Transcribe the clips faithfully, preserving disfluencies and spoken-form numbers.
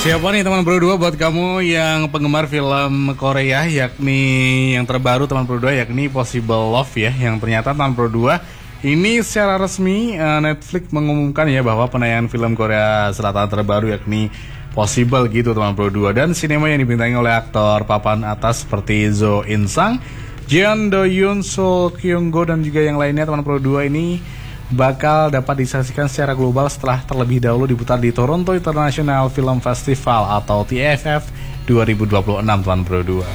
Siapa nih teman Pro dua buat kamu yang penggemar film Korea, yakni yang terbaru teman Pro dua, yakni Possible Love ya, yang ternyata teman Pro dua ini secara resmi uh, Netflix mengumumkan ya bahwa penayangan film Korea Selatan terbaru yakni Possible gitu teman Pro dua, dan sinema yang dibintangi oleh aktor papan atas seperti Jo In Sang, Jeon Do Yoon, Seo Kyung Go dan juga yang lainnya teman Pro dua ini bakal dapat disaksikan secara global setelah terlebih dahulu diputar di Toronto International Film Festival atau T I F F dua ribu dua puluh enam teman Pro dua.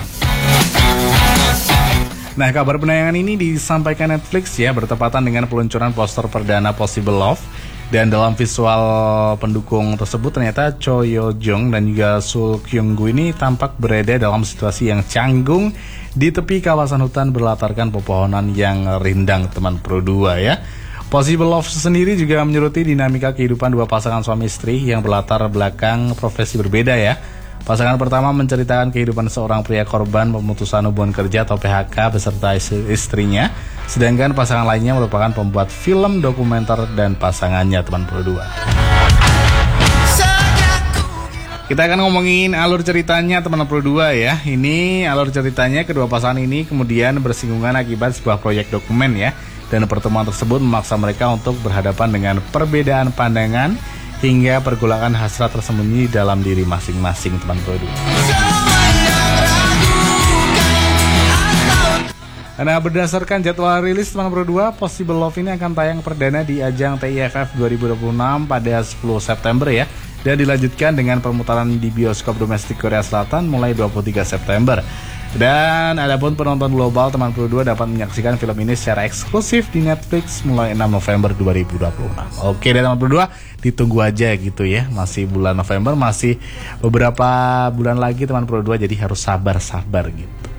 Nah, kabar penayangan ini disampaikan Netflix ya bertepatan dengan peluncuran poster perdana Possible Love, dan dalam visual pendukung tersebut ternyata Cho Yo Jong dan juga Seo Kyung Go ini tampak berada dalam situasi yang canggung di tepi kawasan hutan berlatarkan pepohonan yang rindang teman Pro dua ya. Possible Love sendiri juga menyeruti dinamika kehidupan dua pasangan suami istri yang berlatar belakang profesi berbeda ya. Pasangan pertama menceritakan kehidupan seorang pria korban pemutusan hubungan kerja atau P H K beserta istrinya, sedangkan pasangan lainnya merupakan pembuat film dokumenter dan pasangannya teman Pro dua. Kita akan ngomongin alur ceritanya teman Pro dua ya. Ini alur ceritanya kedua pasangan ini kemudian bersinggungan akibat sebuah proyek dokumen ya. Dan pertemuan tersebut memaksa mereka untuk berhadapan dengan perbedaan pandangan hingga pergolakan hasrat tersembunyi dalam diri masing-masing teman Pro dua. Nah, berdasarkan jadwal rilis teman Pro dua, Possible Love ini akan tayang perdana di ajang T I F F dua ribu dua puluh enam pada sepuluh September ya, dan dilanjutkan dengan permutaran di bioskop domestik Korea Selatan mulai dua puluh tiga September. Dan adapun penonton global teman Pro dua dapat menyaksikan film ini secara eksklusif di Netflix mulai enam November dua ribu dua puluh enam. Oke deh teman Pro dua, ditunggu aja gitu ya. Masih bulan November, masih beberapa bulan lagi teman Pro dua, jadi harus sabar-sabar gitu.